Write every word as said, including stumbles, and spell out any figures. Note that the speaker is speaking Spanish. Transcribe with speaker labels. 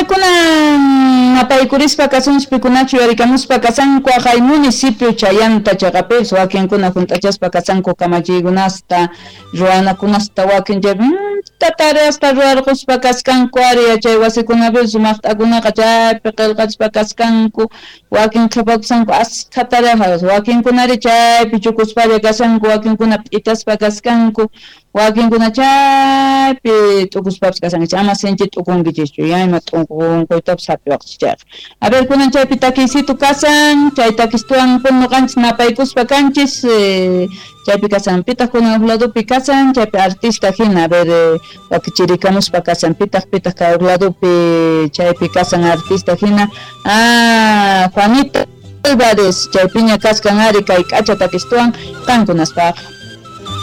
Speaker 1: kuna napaykurispa kasunchpikunachu yarikamuspa kasanku hay municipio chayanta chaqapis wakinkuna juntachaspa kasanku kamachiykunasta ruwanakunasta wakinlla tatariyasta ruwarquspa kaskanku ari chay wasikunapis sumaqt'akunaqa chaypi qillqaspa kaskanku wakin qhipakusanku asqa tariq wakinkunari chaypi chukuspalla kasanku wakinkuna p'itaspa kaskanku wakinkuna chaypi t'ukuspapas kasanku ama sinchi t'ukunkichischu yayma t'unkuytapas hapiwaqchichay a ver kunan chaypi takiysitu kasan chay takistuwan nuqanchis napaykuspa kanchis chaypi kasan pitaq kunan uladupi kasan chaypi artista hina a ver wakichirikamuspa kasan pitaq pitaq kay uladupi chaypi kasan artista hina ah Juanita Álvarez chaypiña kaskan ari kay k'acha takistuwan kankunaspaqa